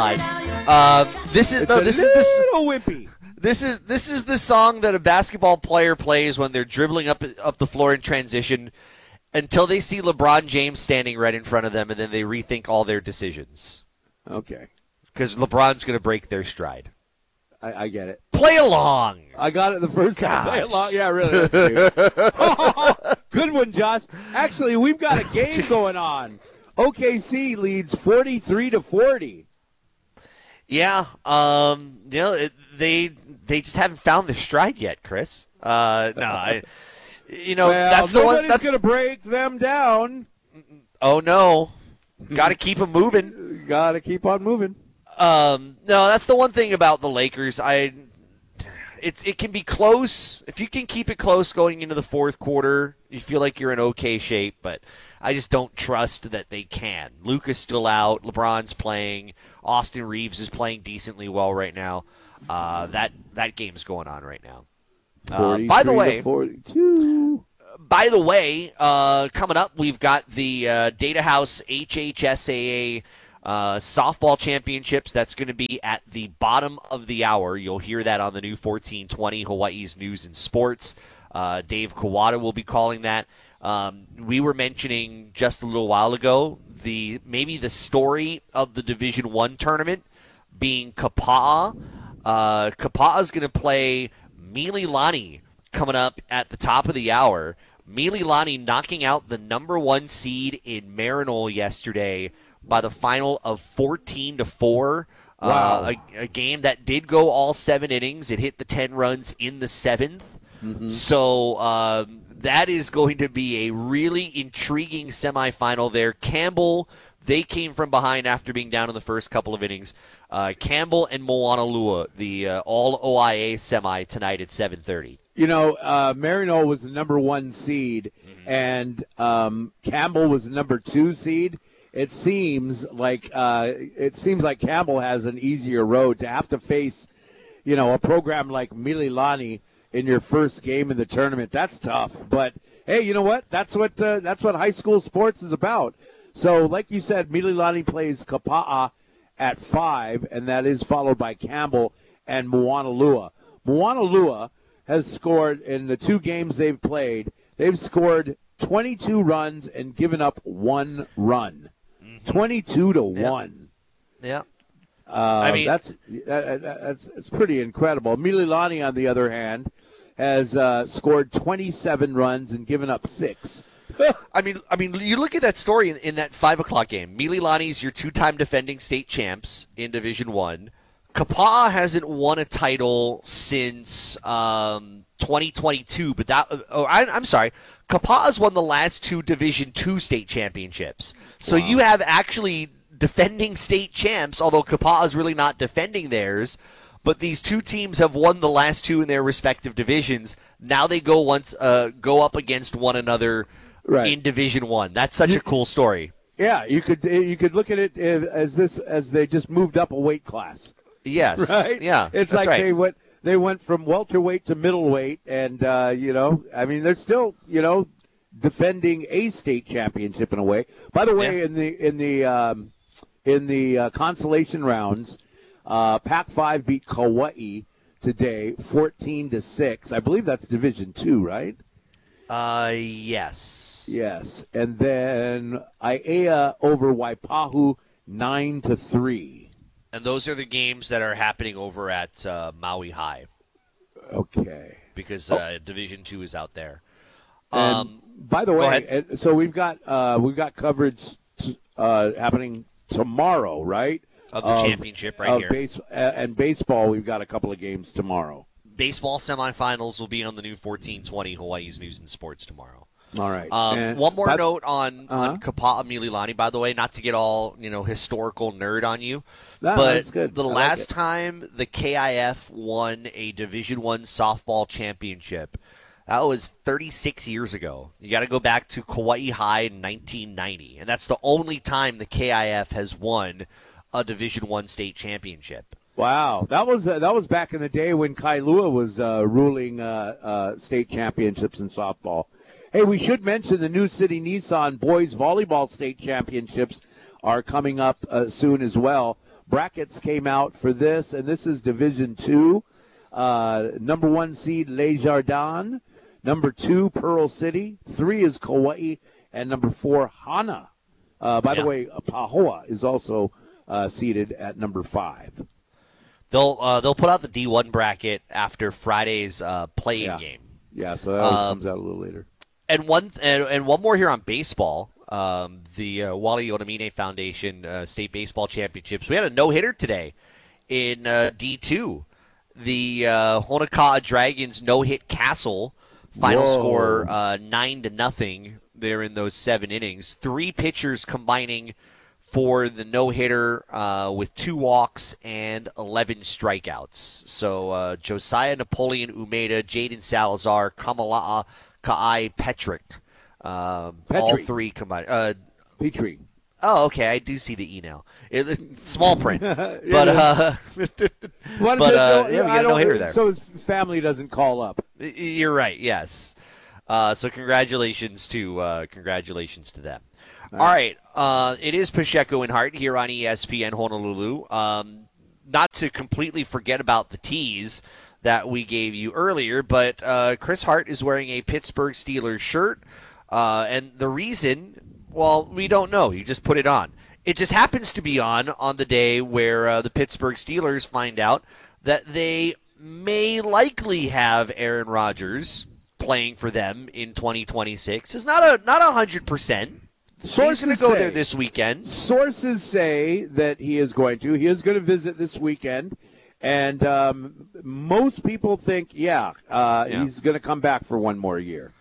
line. This is wimpy. This is the song that a basketball player plays when they're dribbling up the floor in transition until they see LeBron James standing right in front of them, and then they rethink all their decisions. Okay. Because LeBron's going to break their stride. I get it. Play along. I got it the first time. Play along. Yeah, really. Good one, Josh. Actually, we've got a game going on. OKC leads 43-40. Yeah. They just haven't found their stride yet, Chris. That's the one. Nobody's going to break them down. Oh no. Got to keep them moving. Got to keep on moving. No, that's the one thing about the Lakers. It can be close. If you can keep it close going into the fourth quarter, you feel like you're in okay shape, but I just don't trust that they can. Luka's still out. LeBron's playing. Austin Reeves is playing decently well right now. That game's going on right now. By the way, 42. Coming up, we've got the Data House HHSAA softball championships. That's going to be at the bottom of the hour. You'll hear that on the new 1420 Hawaii's News and Sports. Dave Kawada will be calling that. We were mentioning just a little while ago maybe the story of the Division I tournament being Kapa'a. Kapa'a is going to play Mililani coming up at the top of the hour. Mililani knocking out the number 1 seed in Marinol yesterday by the final of 14-4. Wow. A game that did go all 7 innings. It hit the 10 runs in the 7th. Mm-hmm. So that is going to be a really intriguing semifinal there. Campbell, they came from behind after being down in the first couple of innings. Campbell and Moanalua, the all-OIA semi tonight at 7:30. Marinol was the number 1 seed, and Campbell was the number 2 seed. It seems like Campbell has an easier road to have to face, a program like Mililani in your first game in the tournament. That's tough. But hey, you know what? That's what high school sports is about. So, like you said, Mililani plays Kapa'a at 5, and that is followed by Campbell and Moanalua. Moanalua has scored in the 2 games they've played. They've scored 22 runs and given up 1 run. 22-1. Yeah. That's pretty incredible. Mililani, on the other hand, has scored 27 runs and given up 6. You look at that story in that 5 o'clock game. Mililani's your 2-time defending state champs in Division I. Kapa'a hasn't won a title since 2022, but I'm sorry. Kapa'a's won the last 2 Division II state championships. So you have actually defending state champs, although Kapa'a's really not defending theirs. But these 2 teams have won the last 2 in their respective divisions. Now they go up against one another in Division I. That's such a cool story. Yeah, you could look at it as they just moved up a weight class. Yes. Right? Yeah. It's like they went from welterweight to middleweight, and they're still, defending a state championship in a way. By the way, in the consolation rounds, Pac-5 beat Kauai today 14-6. I believe that's Division II, right? Yes. Yes. And then Aiea over Waipahu 9-3. And those are the games that are happening over at Maui High. Okay. Because Division II is out there. By the way, so we've got coverage happening tomorrow, right? Of the championship right here. And baseball, we've got a couple of games tomorrow. Baseball semifinals will be on the new 1420 Hawaii's News and Sports tomorrow. All right. One more note on Kapa'a Mililani, by the way, not to get all historical nerd on you, but that's good. The last time the KIF won a Division I softball championship, that was 36 years ago. You got to go back to Kauai High in 1990, and that's the only time the KIF has won a Division I state championship. Wow, that was back in the day when Kailua was ruling state championships in softball. Hey, we should mention the New City Nissan boys volleyball state championships are coming up soon as well. brackets came out for this, and this is Division 2. Number 1 seed, Les Jardins. Number 2, Pearl City. 3 is Kauai. And number 4, Hana. By the way, Pahoa is also seated at number 5. They'll put out the D1 bracket after Friday's play-in game. Yeah, so that always comes out a little later. And one more here on baseball. The Wally Onamine Foundation State Baseball Championships. We had a no-hitter today in D2. The Honoka'a Dragons no-hit Castle. Final score 9-0 there in those 7 innings. 3 pitchers combining for the no-hitter with 2 walks and 11 strikeouts. So Josiah Napoleon Umeda, Jaden Salazar, Kamala'a Ka'ai Petrick. All 3 combined. Petrie. Oh, okay. I do see the E now. Small print, but we got a no-hitter there. So his family doesn't call up. You're right. Yes. So congratulations to them. All right. It is Pacheco and Hart here on ESPN Honolulu. Not to completely forget about the tease that we gave you earlier, but Chris Hart is wearing a Pittsburgh Steelers shirt, and the reason. Well, we don't know. You just put it on. It just happens to be on the day where the Pittsburgh Steelers find out that they may likely have Aaron Rodgers playing for them in 2026. It's not 100%. He's going to go there this weekend. Sources say that he is going to. He is going to visit this weekend. And most people think, he's going to come back for one more year.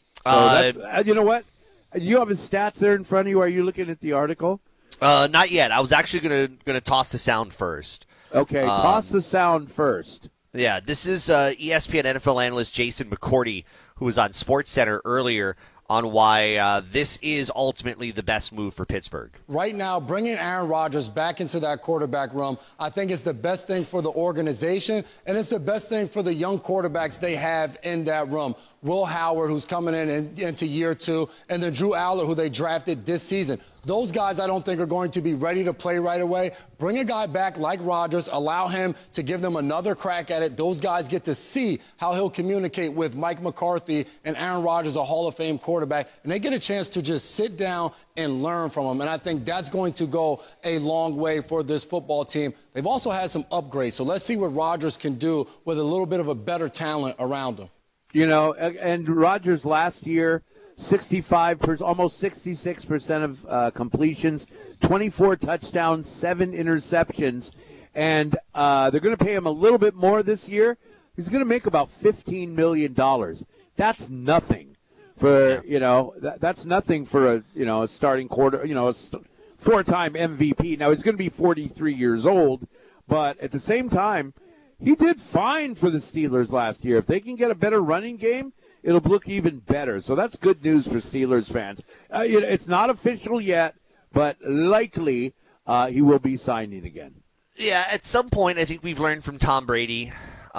So you know what? You have his stats there in front of you. Are you looking at the article? Not yet. I was actually going to toss the sound first. Okay, toss the sound first. Yeah, this is ESPN NFL analyst Jason McCourty, who was on SportsCenter earlier, on why this is ultimately the best move for Pittsburgh. Right now, bringing Aaron Rodgers back into that quarterback room, I think it's the best thing for the organization, and it's the best thing for the young quarterbacks they have in that room. Will Howard, who's coming into year 2, and then Drew Aller, who they drafted this season. Those guys I don't think are going to be ready to play right away. Bring a guy back like Rodgers, allow him to give them another crack at it. Those guys get to see how he'll communicate with Mike McCarthy and Aaron Rodgers, a Hall of Fame quarterback, and they get a chance to just sit down and learn from him. And I think that's going to go a long way for this football team. They've also had some upgrades, so let's see what Rodgers can do with a little bit of a better talent around him. You know, and Rodgers last year, 65%, almost 66% of completions, 24 touchdowns, 7 interceptions, and they're going to pay him a little bit more this year. He's going to make about $15 million. That's nothing for, that's nothing for a starting quarter, a 4-time MVP. Now, he's going to be 43 years old, but at the same time, he did fine for the Steelers last year. If they can get a better running game, it'll look even better. So that's good news for Steelers fans. It's not official yet, but likely he will be signing again. Yeah, at some point, I think we've learned from Tom Brady.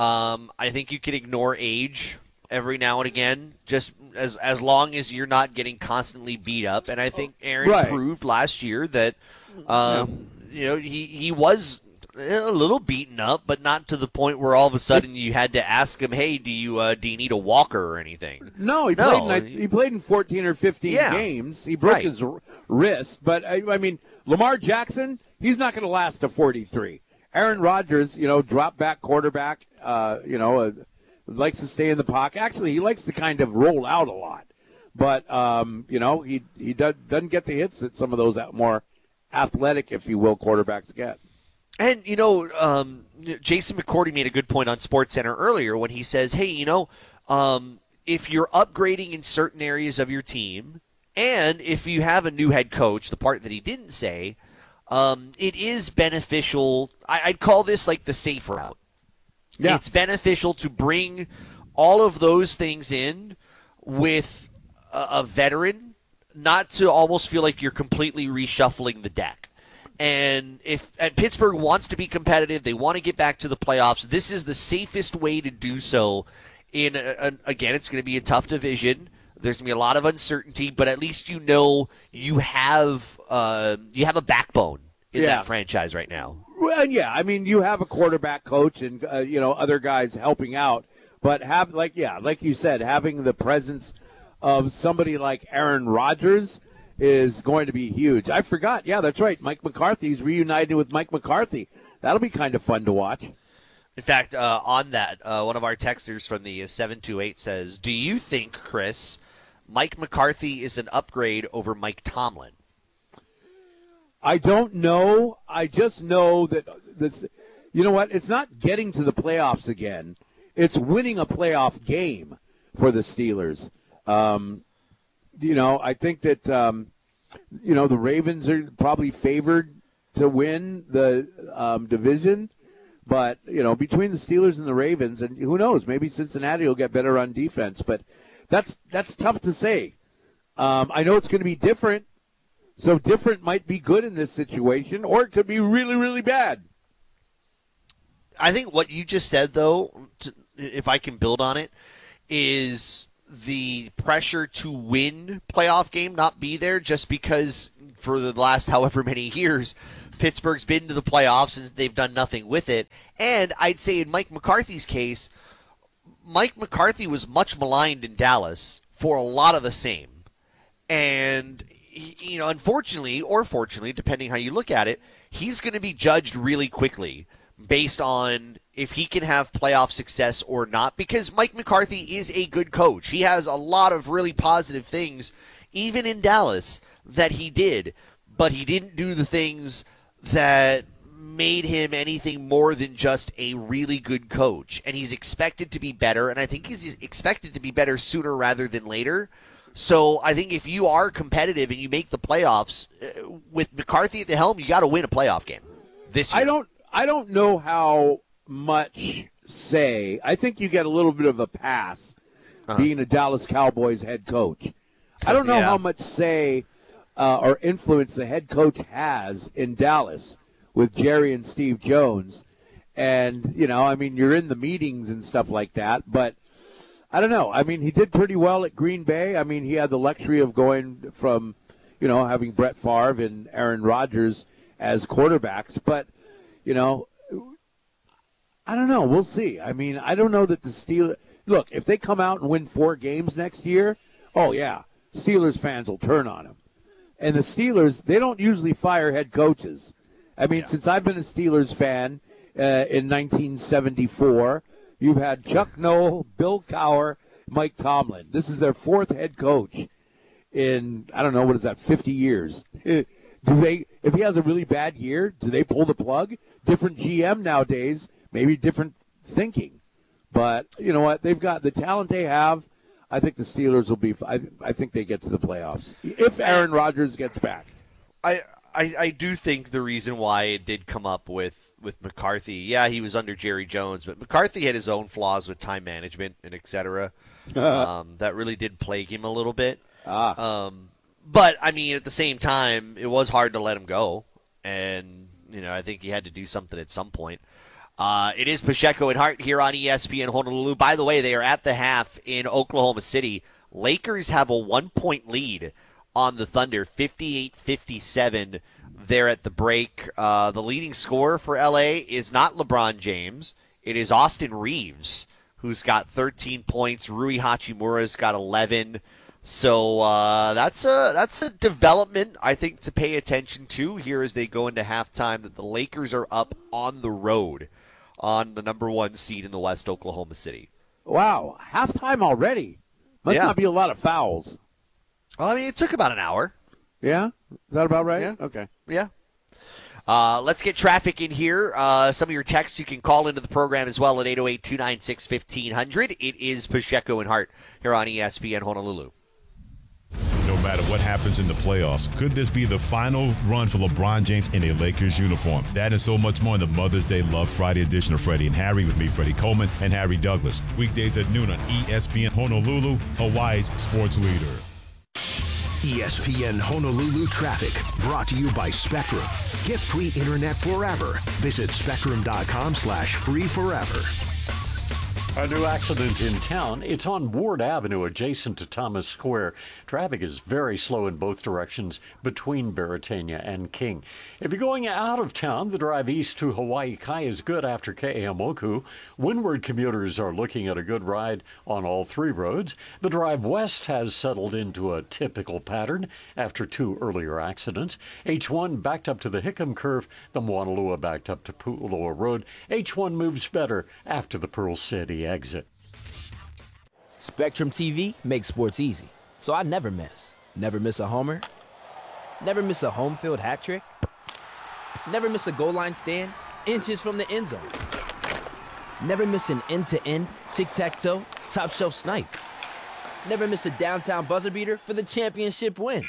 I think you can ignore age every now and again, just as long as you're not getting constantly beat up. And I think Aaron proved last year that he was a little beaten up, but not to the point where all of a sudden you had to ask him, "Hey, do you need a walker or anything?" No, he played in 14 or 15 games. He broke his wrist, but I mean, Lamar Jackson, he's not going to last to 43. Aaron Rodgers, drop back quarterback, likes to stay in the pocket. Actually, he likes to kind of roll out a lot, but he doesn't get the hits that some of those more athletic, if you will, quarterbacks get. And, Jason McCourty made a good point on SportsCenter earlier when he says, hey, if you're upgrading in certain areas of your team, and if you have a new head coach, the part that he didn't say, it is beneficial. I'd call this like the safe route. Yeah. It's beneficial to bring all of those things in with a veteran, not to almost feel like you're completely reshuffling the deck. And Pittsburgh wants to be competitive, they want to get back to the playoffs, this is the safest way to do so. Again, it's going to be a tough division. There's going to be a lot of uncertainty, but at least you have a backbone in that franchise right now. Well, yeah, I mean, you have a quarterback coach and other guys helping out, but like you said, having the presence of somebody like Aaron Rodgers is going to be huge. I forgot. Yeah, that's right. Mike McCarthy's reunited with Mike McCarthy. That'll be kind of fun to watch. In fact, on that, one of our texters from the 728 says, "Do you think, Chris, Mike McCarthy is an upgrade over Mike Tomlin?" I don't know. I just know that this. You know what? It's not getting to the playoffs again. It's winning a playoff game for the Steelers. I think that the Ravens are probably favored to win the division. But, between the Steelers and the Ravens, and who knows, maybe Cincinnati will get better on defense. But that's tough to say. I know it's going to be different. So different might be good in this situation, or it could be really, really bad. I think what you just said, though, if I can build on it, is the pressure to win playoff game not be there just because for the last however many years Pittsburgh's been to the playoffs and they've done nothing with it. And I'd say in Mike McCarthy's case, Mike McCarthy was much maligned in Dallas for a lot of the same. And, unfortunately or fortunately, depending how you look at it, he's going to be judged really quickly based on if he can have playoff success or not, because Mike McCarthy is a good coach. He has a lot of really positive things, even in Dallas, that he did, but he didn't do the things that made him anything more than just a really good coach. And he's expected to be better, and I think he's expected to be better sooner rather than later. So I think if you are competitive and you make the playoffs, with McCarthy at the helm, you got to win a playoff game this year. I don't know how much say. I think you get a little bit of a pass being a Dallas Cowboys head coach. I don't know how much say or influence the head coach has in Dallas with Jerry and Steve Jones. And, you're in the meetings and stuff like that, but I don't know. He did pretty well at Green Bay. He had the luxury of going from, having Brett Favre and Aaron Rodgers as quarterbacks. But, I don't know. We'll see. I don't know that the Steelers – look, if they come out and win 4 games next year, oh, yeah, Steelers fans will turn on them. And the Steelers, they don't usually fire head coaches. Since I've been a Steelers fan in 1974 – you've had Chuck Noll, Bill Cowher, Mike Tomlin. This is their 4th head coach in, 50 years. If he has a really bad year, do they pull the plug? Different GM nowadays, maybe different thinking. But you know what? They've got the talent they have. I think the Steelers will be, I think they get to the playoffs. If Aaron Rodgers gets back. I do think the reason why it did come up with McCarthy, he was under Jerry Jones, but McCarthy had his own flaws with time management and et cetera. That really did plague him a little bit. But, at the same time, it was hard to let him go. And, I think he had to do something at some point. It is Pacheco and Hart here on ESPN Honolulu. By the way, they are at the half in Oklahoma City. Lakers have a 1-point lead on the Thunder, 58-57. There at the break. The leading scorer for LA is not LeBron James. It is Austin Reeves, who's got 13 points. Rui Hachimura's got 11. So that's a development, I think, to pay attention to here as they go into halftime, that the Lakers are up on the road on the number 1 seed in the West, Oklahoma City. Wow, halftime already. Must not be a lot of fouls. Well, it took about an hour. Yeah? Is that about right? Yeah. Okay. Yeah. Let's get traffic in here. Some of your texts, you can call into the program as well at 808-296-1500. It is Pacheco and Hart here on ESPN Honolulu. No matter what happens in the playoffs, could this be the final run for LeBron James in a Lakers uniform? That and so much more in the Mother's Day Love Friday edition of Freddie and Harry with me, Freddie Coleman, and Harry Douglas. Weekdays at noon on ESPN Honolulu, Hawaii's sports leader. ESPN Honolulu traffic brought to you by Spectrum. Get free internet forever. Visit spectrum.com/free forever. A new accident in town. It's on Ward Avenue adjacent to Thomas Square. Traffic is very slow in both directions between Baratania and King. If you're going out of town, the drive east to Hawaii Kai is good after Ke'eaumoku. Windward commuters are looking at a good ride on all three roads. The drive west has settled into a typical pattern after two earlier accidents. H1 backed up to the Hickam Curve. The Moanalua backed up to Pu'uloa Road. H1 moves better after the Pearl City exit. Spectrum TV makes sports easy, so I never miss. Never miss a homer. Never miss a home field hat trick. Never miss a goal line stand, inches from the end zone. Never miss an end-to-end, tic-tac-toe, top-shelf snipe. Never miss a downtown buzzer beater for the championship win.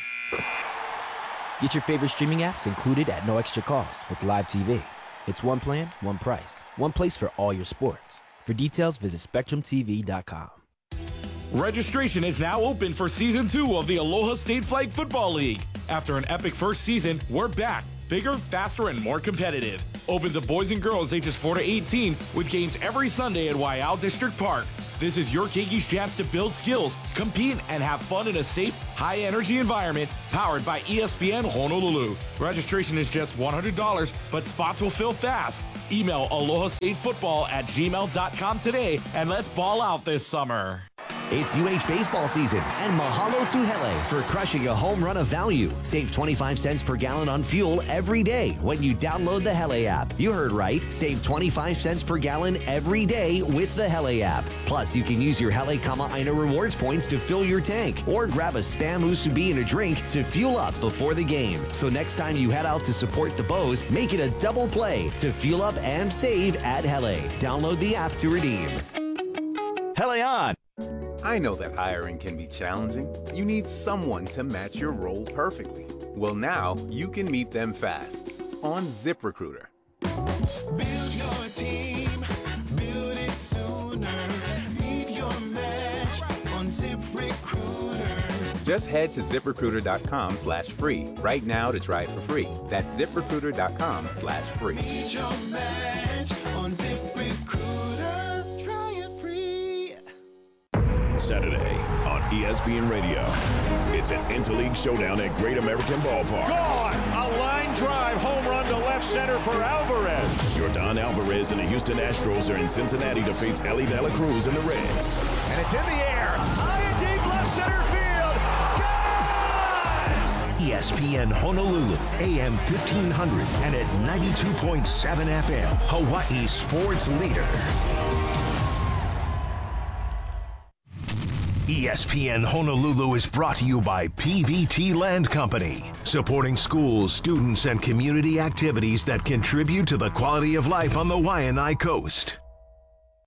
Get your favorite streaming apps included at no extra cost with Live TV. It's one plan, one price, one place for all your sports. For details, visit SpectrumTV.com. Registration is now open for Season 2 of the Aloha State Flag Football League. After an epic first season, we're back. Bigger, faster, and more competitive. Open to boys and girls ages 4 to 18 with games every Sunday at Waiau District Park. This is your Keikis chance to build skills, compete, and have fun in a safe, high-energy environment powered by ESPN Honolulu. Registration is just $100, but spots will fill fast. Email alohastatefootball@gmail.com today, and let's ball out this summer. It's UH baseball season, and mahalo to Hele for crushing a home run of value. Save 25 cents per gallon on fuel every day when you download the Hele app. You heard right. Save 25 cents per gallon every day with the Hele app. Plus, you can use your Hele Kama'aina rewards points to fill your tank, or grab a Spam Musubi and a drink to fuel up before the game. So next time you head out to support the Bows, make it a double play to fuel up and save at Hele. Download the app to redeem. Hele on! I know that hiring can be challenging. You need someone to match your role perfectly. Well, now you can meet them fast on ZipRecruiter. Build your team, build it sooner. Meet your match on ZipRecruiter. Just head to ZipRecruiter.com/free right now to try it for free. That's ZipRecruiter.com/free. Meet your match on ZipRecruiter. Try it free. Saturday on ESPN Radio. It's an interleague showdown at Great American Ballpark. Gone! A line drive home run to left center for Alvarez. Yordan Alvarez and the Houston Astros are in Cincinnati to face Ellie De La Cruz and the Reds. And it's in the air. High and deep left center field. Got it! ESPN Honolulu, AM 1500 and at 92.7 FM, Hawaii sports leader. ESPN Honolulu is brought to you by PVT Land Company, supporting schools, students, and community activities that contribute to the quality of life on the Waianae Coast.